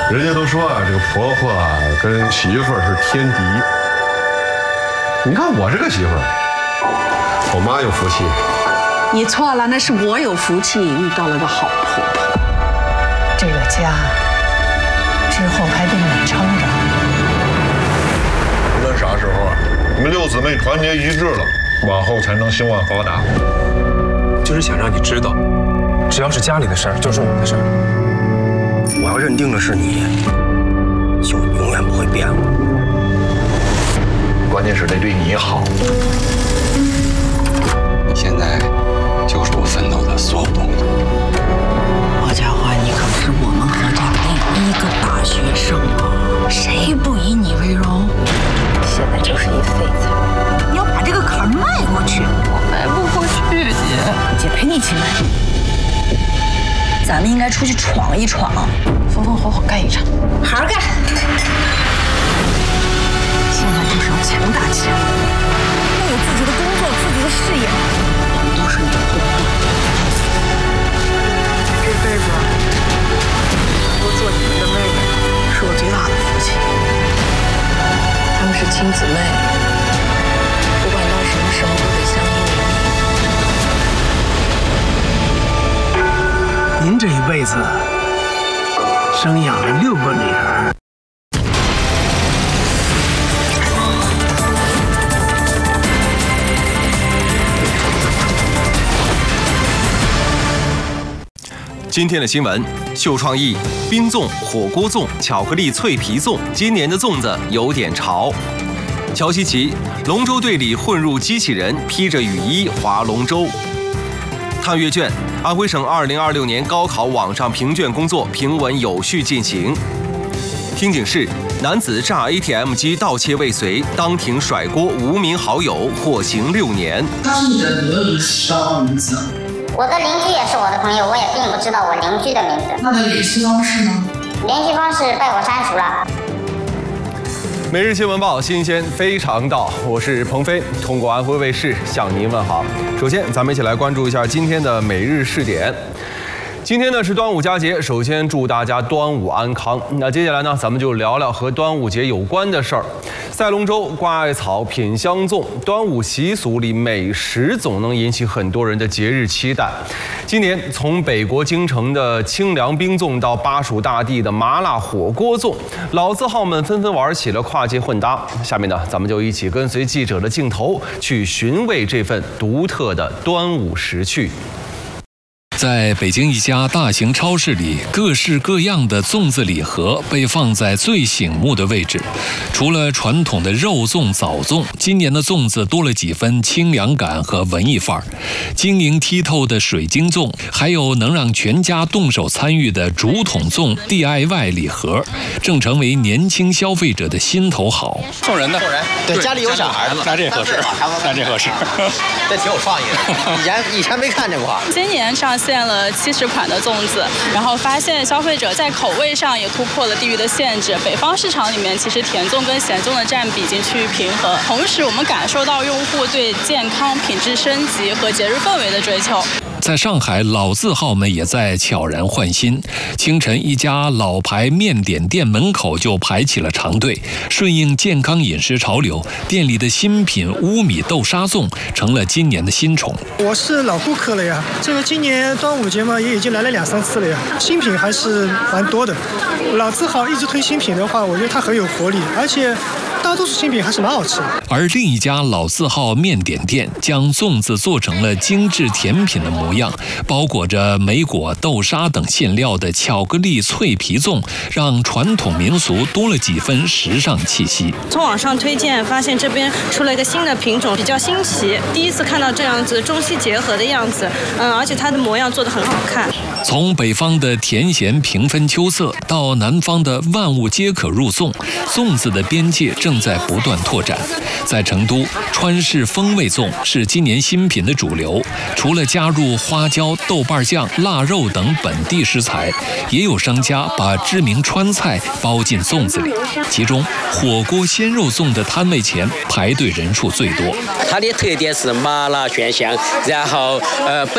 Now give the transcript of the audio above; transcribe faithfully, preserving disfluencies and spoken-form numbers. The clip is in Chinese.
人家都说啊，这个婆婆啊跟媳妇儿是天敌。你看我这个媳妇儿，我妈有福气。 你错了，那是我有福气，遇到了个好婆婆。 这个家之后还得你撑着。 无论啥时候啊，你们六姊妹团结一致了，往后才能兴旺发达。 就是想让你知道，只要是家里的事儿，就是我们的事儿。 我要认定了是你，就永远不会变了。 关键是得对你好。 你现在就是我奋斗的所有动力。 王家欢，你可是我们何家第一个大学生啊，谁不以你为荣？现在就是一废材，你要把这个坎儿迈过去。我迈不过去，姐，姐陪你一起迈。咱们应该出去闯一闯，风风火火干一场，好好干。现在就是要强大起来，要有自己的工作、自己的事业，我们都是你的后盾。这辈子能够做你们的妹妹，是我最大的福气。她们是亲姊妹，不管到什么时候都得相依为命。 您这一辈子生养了六个女儿。 今天的新闻：秀创意冰粽、火锅粽、巧克力脆皮粽，今年的粽子有点潮。乔西奇，龙舟队里混入机器人，披着雨衣划龙舟。探阅卷，安徽省二零二六年高考网上评卷工作平稳有序进行。听警示，男子诈 A T M 机盗窃未遂，当庭甩锅无名好友，获刑六年。 他是你的俄语啥名字？ 我的邻居也是我的朋友，我也并不知道我邻居的名字。 那他联系方式呢？ 联系方式被我删除了。 每日新闻报，新鲜非常到，我是鹏飞，通过安徽卫视向您问好。首先，咱们一起来关注一下今天的每日试点。今天呢是端午佳节，首先祝大家端午安康。那接下来呢，咱们就聊聊和端午节有关的事儿。赛龙舟、挂艾草、品香粽，端午习俗里美食总能引起很多人的节日期待。今年从北国京城的清凉冰粽到巴蜀大地的麻辣火锅粽，老字号们纷纷玩起了跨界混搭。下面呢，咱们就一起跟随记者的镜头去寻味这份独特的端午时趣。 在北京一家大型超市里，各式各样的粽子礼盒被放在最醒目的位置。除了传统的肉粽、枣粽，今年的粽子多了几分清凉感和文艺范儿。晶莹剔透的水晶粽，还有能让全家动手参与的竹筒粽 D I Y 礼盒，正成为年轻消费者的心头好。 送人的，送人，对，家里有小孩子， 那这合适，那这合适， 这挺有创意的。以前以前没看见过。 今年上线现了七十款的粽子，然后发现消费者在口味上也突破了地域的限制。北方市场里面，其实甜粽跟咸粽的占比已经趋于平衡。同时，我们感受到用户对健康、品质升级和节日氛围的追求。 在上海，老字号们也在悄然换新。清晨，一家老牌面点店门口就排起了长队。顺应健康饮食潮流，店里的新品乌米豆沙粽成了今年的新宠。 我是老顾客了呀，这个今年端午节嘛，也已经来了两三次了呀，新品还是蛮多的。老字号一直推新品的话，我觉得它很有活力，而且大多数新品还是蛮好吃的。 而另一家老字号面点店将粽子做成了精致甜品的模样，包裹着莓果、豆沙等馅料的巧克力脆皮粽，让传统民俗多了几分时尚气息。 从网上推荐发现这边出了一个新的品种，比较新奇，第一次看到这样子中西结合的样子，嗯，而且它的模样做得很好看。 从北方的甜咸平分秋色，到南方的万物皆可入粽，粽子的边界正在不断拓展。在成都，川式风味粽是今年新品的主流，除了加入花椒、豆瓣酱、腊肉等本地食材，也有商家把知名川菜包进粽子里。其中，火锅鲜肉粽的摊位前排队人数最多。 它的特点是麻辣鲜香，然后呃。